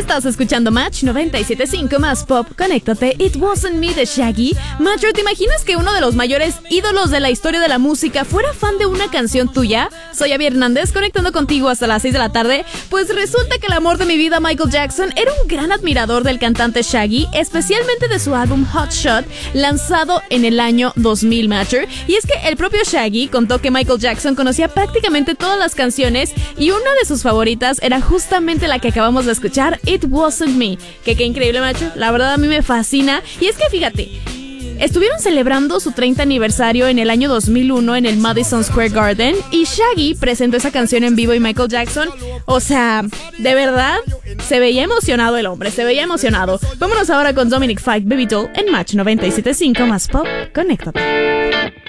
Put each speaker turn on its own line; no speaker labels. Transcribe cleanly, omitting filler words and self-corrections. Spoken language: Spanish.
Estás escuchando Match 97.5 más Pop. Conéctate. It Wasn't Me de Shaggy. Macho, ¿te imaginas que uno de los mayores ídolos de la historia de la música fuera fan de una canción tuya? Soy Abby Hernández, conectando contigo hasta las 6 de la tarde. Pues resulta que el amor de mi vida, Michael Jackson, era un gran admirador del cantante Shaggy, especialmente de su álbum Hot Shot, lanzado en el año 2000, Macho. Y es que el propio Shaggy contó que Michael Jackson conocía prácticamente todas las canciones y una de sus favoritas era justamente la que acabamos de escuchar, It Wasn't Me. Que qué increíble, Macho. La verdad a mí me fascina. Y es que fíjate, estuvieron celebrando su 30 aniversario en el año 2001 en el Madison Square Garden y Shaggy presentó esa canción en vivo y Michael Jackson, o sea, de verdad, se veía emocionado el hombre, se veía emocionado. Vámonos ahora con Dominic Fike, Baby Doll en Match 97.5 más Pop. Conéctate.